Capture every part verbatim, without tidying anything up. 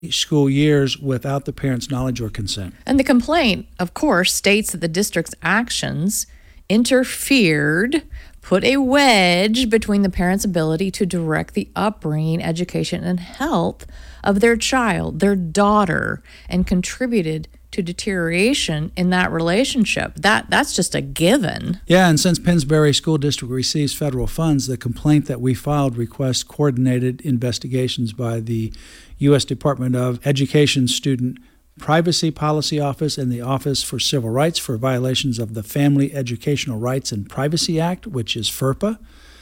school years without the parent's knowledge or consent. And the complaint, of course, states that the district's actions interfered, put a wedge between the parent's ability to direct the upbringing, education, and health of their child, their daughter, and contributed to deterioration in that relationship. That that's just a given. Yeah, and since Pennsbury School District receives federal funds, the complaint that we filed requests coordinated investigations by the U S Department of Education Student Privacy Policy Office and the Office for Civil Rights for violations of the Family Educational Rights and Privacy Act, which is FERPA,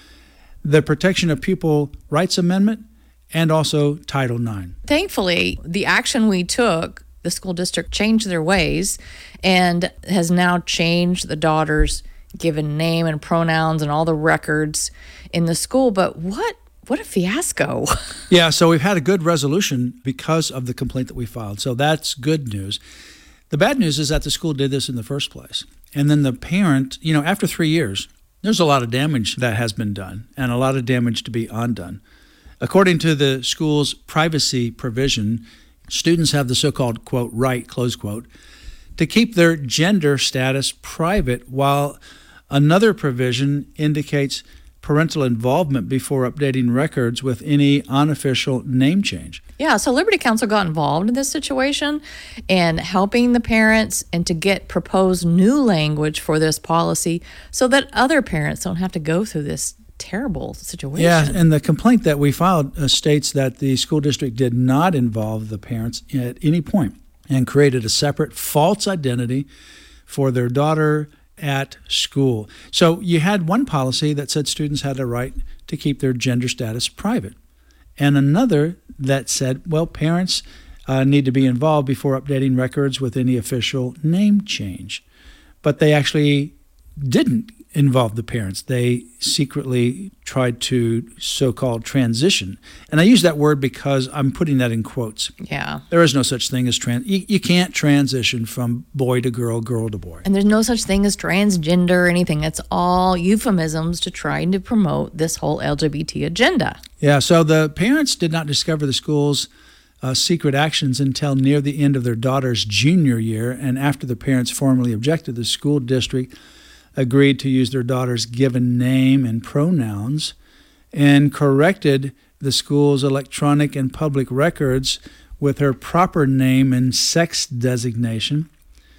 the Protection of Pupil Rights Amendment, and also Title nine. Thankfully, the action we took, the school district changed their ways and has now changed the daughter's given name and pronouns and all the records in the school. But what what a fiasco. Yeah, so we've had a good resolution because of the complaint that we filed. So that's good news. The bad news is that the school did this in the first place. And then the parent, you know, after three years, there's a lot of damage that has been done and a lot of damage to be undone. According to the school's privacy provision, students have the so-called, quote, right, close quote, to keep their gender status private, while another provision indicates parental involvement before updating records with any unofficial name change. Yeah, so Liberty Counsel got involved in this situation and helping the parents and to get proposed new language for this policy so that other parents don't have to go through this terrible situation. Yeah, and the complaint that we filed uh, states that the school district did not involve the parents at any point and created a separate false identity for their daughter at school. So you had one policy that said students had a right to keep their gender status private, and another that said, well, parents uh, need to be involved before updating records with any official name change. But they actually didn't involve the parents. They secretly tried to so-called transition. And I use that word because I'm putting that in quotes. Yeah. There is no such thing as trans. You, you can't transition from boy to girl, girl to boy. And there's no such thing as transgender or anything. It's all euphemisms to trying to promote this whole L G B T agenda. Yeah, so the parents did not discover the school's uh, secret actions until near the end of their daughter's junior year, and after the parents formally objected, the school district agreed to use their daughter's given name and pronouns and corrected the school's electronic and public records with her proper name and sex designation.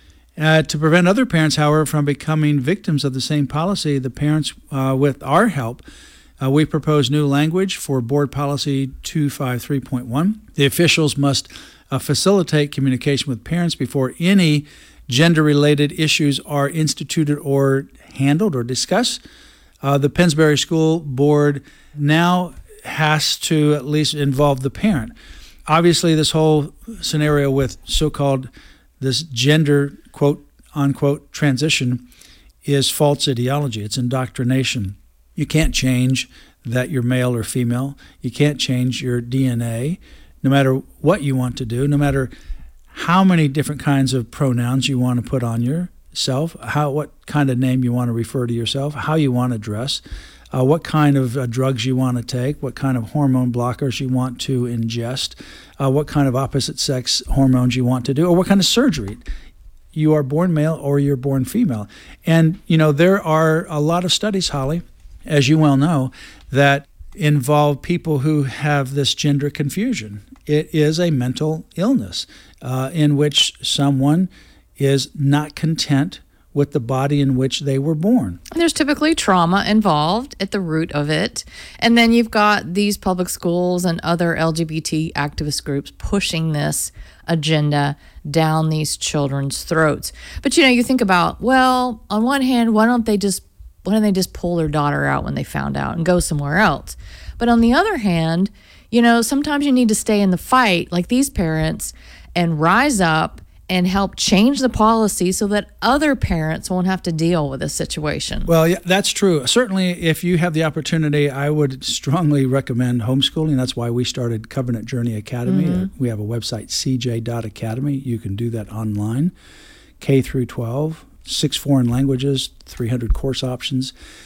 Uh, to prevent other parents, however, from becoming victims of the same policy, the parents, uh, with our help, uh, we proposed new language for Board Policy two fifty-three point one. The officials must uh, facilitate communication with parents before any gender-related issues are instituted or handled or discussed. Uh, the Pennsbury School Board now has to at least involve the parent. Obviously, this whole scenario with so-called this gender, quote, unquote, transition is false ideology. It's indoctrination. You can't change that you're male or female. You can't change your D N A, no matter what you want to do, no matter how many different kinds of pronouns you want to put on yourself, how what kind of name you want to refer to yourself, how you want to dress, uh, what kind of uh, drugs you want to take, what kind of hormone blockers you want to ingest, uh, what kind of opposite sex hormones you want to do, or what kind of surgery. You are born male or you're born female. And, you know, there are a lot of studies, Holly, as you well know, that involve people who have this gender confusion. It is a mental illness uh, in which someone is not content with the body in which they were born. There's typically trauma involved at the root of it. And then you've got these public schools and other L G B T activist groups pushing this agenda down these children's throats. But, you know, you think about, well, on one hand, why don't they just why don't they just pull their daughter out when they found out and go somewhere else? But on the other hand, you know, sometimes you need to stay in the fight like these parents and rise up and help change the policy so that other parents won't have to deal with this situation. Well, yeah, that's true. Certainly, if you have the opportunity, I would strongly recommend homeschooling. That's why we started Covenant Journey Academy. Mm-hmm. We have a website, c j dot academy. You can do that online, K through twelve, six foreign languages, three hundred course options.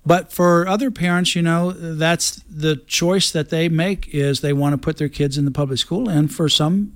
But for other parents, you know, that's the choice that they make is they want to put their kids in the public school. And for some